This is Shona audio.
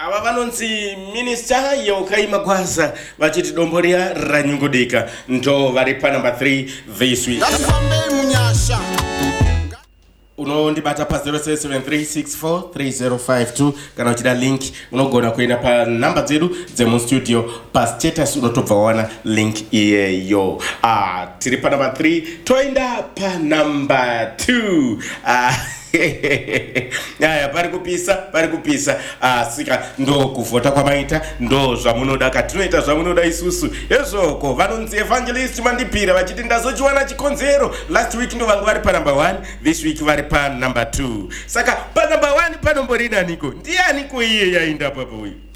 ava vanonzi minista Yokai Magwaza vachiti domboria ranyungodika ndo vari pa number 3 this week. Unondibata pa 0773643052 kana uchida link unogona kuenda pa namba dzedu dzemu studio pa status unotobva wana link iyeyo. Tiri pa number 3 toenda pa number 2. Yaya pari kupisa sika ndo kuvhota kwamaita ndo zvamunoda katinoita zvamunoda isusu ezvoko vanonzi evangelist mandipira vachiti ndazochiwana chikonzero last week ndo vanga vari pa number 1 this week vari pa number 2 saka pa number 1 panombori niko ndianiko iye yainda papo uyu